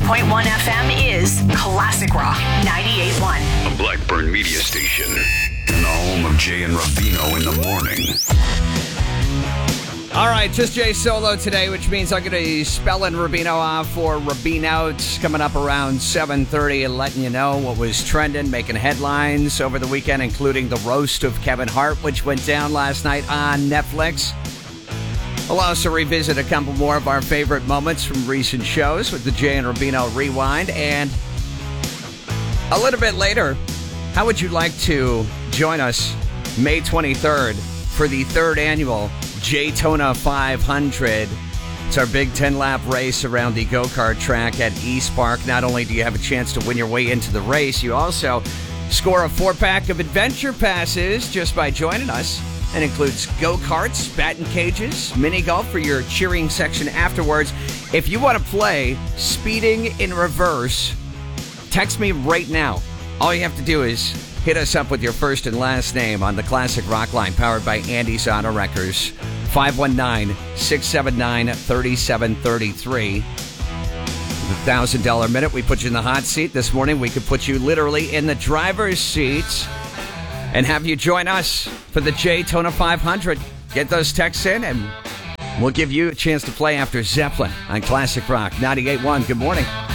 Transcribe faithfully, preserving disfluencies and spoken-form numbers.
point one F M is Classic Rock ninety-eight point one. A Blackburn media station. And the home of Jay and Rubino in the morning. All right, just Jay solo today, which means I'm going to be spelling Rubino off for Rubino. It's coming up around seven thirty and letting you know what was trending, making headlines over the weekend, including the roast of Kevin Hart, which went down last night on Netflix. We'll also revisit a couple more of our favorite moments from recent shows with the Jay and Rubino Rewind. And a little bit later, how would you like to join us May twenty-third for the third annual Jaytona five hundred? It's our big ten-lap race around the go-kart track at East Park. Not only do you have a chance to win your way into the race, you also score a four-pack of adventure passes just by joining us. It includes go-karts, batting cages, mini-golf for your cheering section afterwards. If you want to play Speeding in Reverse, text me right now. All you have to do is hit us up with your first and last name on the Classic Rock line, powered by Andy's Auto Wreckers. five one nine, six seven nine, three seven three three. The one thousand dollars minute, we put you in the hot seat. This morning, we could put you literally in the driver's seat and have you join us for the Jaytona five hundred. Get those texts in, and we'll give you a chance to play after Zeppelin on Classic Rock ninety-eight point one. Good morning.